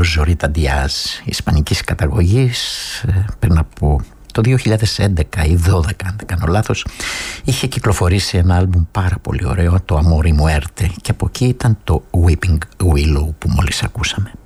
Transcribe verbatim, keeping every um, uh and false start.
Ζωρίτα Ντιάζ, ισπανικής καταγωγής, πριν από το δύο χιλιάδες έντεκα ή δώδεκα, αν δεν κάνω λάθος, είχε κυκλοφορήσει ένα άλμπουμ πάρα πολύ ωραίο, το Amor y Muerte, και από εκεί ήταν το Weeping Willow που μόλις ακούσαμε.